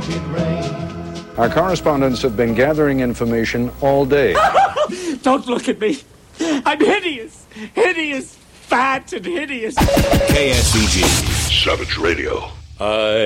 make it rain. Our correspondents have been gathering information all day. Don't look at me. I'm hideous. Hideous, fat, and hideous. KSVG. Savage Radio.